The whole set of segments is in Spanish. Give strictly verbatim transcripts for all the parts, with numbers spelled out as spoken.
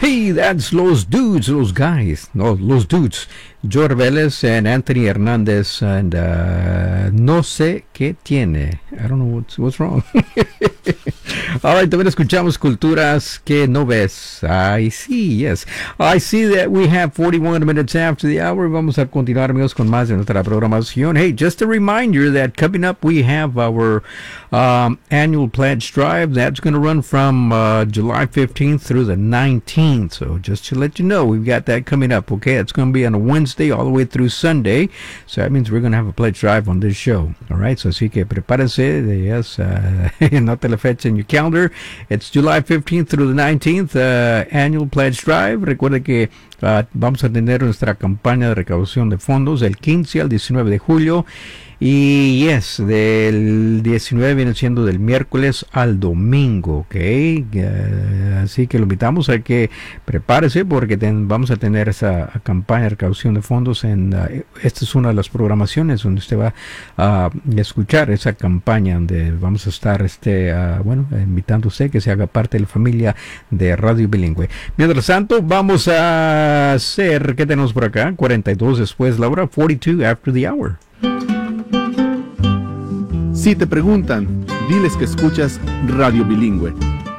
Hey, that's Los Dudes, Los Guys, no, Los Dudes. George Vélez and Anthony Hernandez, and uh, no sé qué tiene. I don't know what's, what's wrong. All right, también escuchamos Culturas que no ves. I see, yes. I see that we have forty-one minutes after the hour. Vamos a continuar, amigos, con más de nuestra programación. Hey, just a reminder that coming up we have our um, annual pledge drive. That's going to run from uh, July fifteenth through the nineteenth. So just to let you know, we've got that coming up, okay? It's going to be on a Wednesday all the way through Sunday. So that means we're going to have a pledge drive on this show. All right, so así que prepárese. Yes, uh, note la fecha in your calendar. It's July fifteenth through the nineteenth, uh, annual pledge drive. Recuerde que uh, vamos a tener nuestra campaña de recaudación de fondos del quince al diecinueve de julio. Y yes, del diecinueve viene siendo del miércoles al domingo, ok. Uh, así que lo invitamos a que prepárese porque ten, vamos a tener esa campaña de recaudación de fondos. En uh, esta es una de las programaciones donde usted va a uh, escuchar esa campaña, donde vamos a estar, este, uh, bueno, invitando a usted que se haga parte de la familia de Radio Bilingüe. Mientras tanto, vamos a hacer, ¿qué tenemos por acá? cuarenta y dos después la hora, cuarenta y dos after the hour. Si te preguntan, diles que escuchas Radio Bilingüe.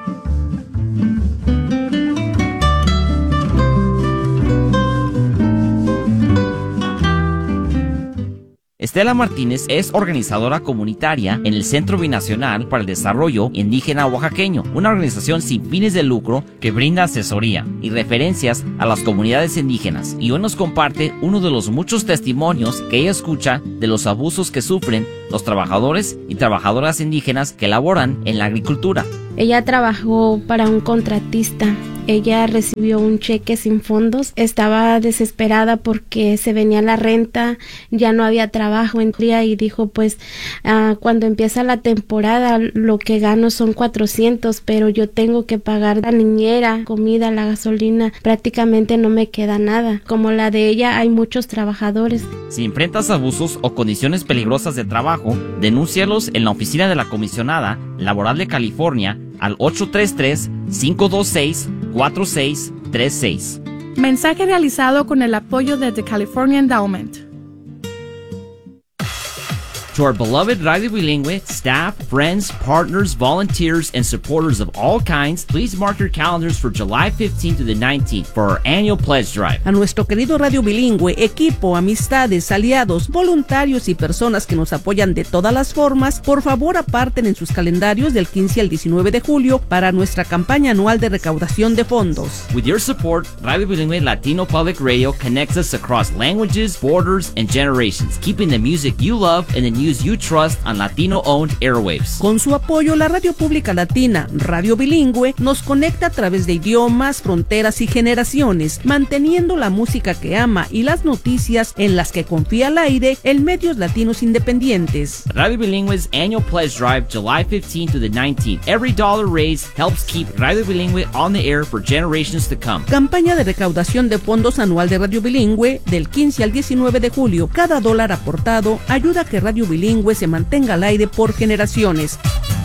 Estela Martínez es organizadora comunitaria en el Centro Binacional para el Desarrollo Indígena Oaxaqueño, una organización sin fines de lucro que brinda asesoría y referencias a las comunidades indígenas, y hoy nos comparte uno de los muchos testimonios que ella escucha de los abusos que sufren los trabajadores y trabajadoras indígenas que laboran en la agricultura. Ella trabajó para un contratista. Ella recibió un cheque sin fondos, estaba desesperada porque se venía la renta, ya no había trabajo en día y dijo pues uh, cuando empieza la temporada lo que gano son cuatrocientos, pero yo tengo que pagar la niñera, comida, la gasolina, prácticamente no me queda nada. Como la de ella hay muchos trabajadores. Si enfrentas abusos o condiciones peligrosas de trabajo, denúncialos en la oficina de la Comisionada Laboral de California al ocho tres tres, cinco dos seis, cuatro seis tres seis. Mensaje realizado con el apoyo de The California Endowment. To our beloved Radio Bilingüe staff, friends, partners, volunteers, and supporters of all kinds, please mark your calendars for July fifteenth to the nineteenth for our annual pledge drive. A nuestro querido Radio Bilingüe, equipo, amistades, aliados, voluntarios y personas que nos apoyan de todas las formas, por favor aparten en sus calendarios del quince al diecinueve de julio para nuestra campaña anual de recaudación de fondos. With your support, Radio Bilingüe Latino Public Radio connects us across languages, borders, and generations, keeping the music you love and the news you trust on Latino-owned airwaves. Con su apoyo, la radio pública latina, Radio Bilingüe, nos conecta a través de idiomas, fronteras y generaciones, manteniendo la música que ama y las noticias en las que confía al aire en medios latinos independientes. Radio Bilingüe's annual pledge drive, July fifteenth to the nineteenth. Every dollar raised helps keep Radio Bilingüe on the air for generations to come. Campaña de recaudación de fondos anual de Radio Bilingüe del quince al diecinueve de julio. Cada dólar aportado ayuda a que Radio Bilingüe se mantenga al aire por generaciones.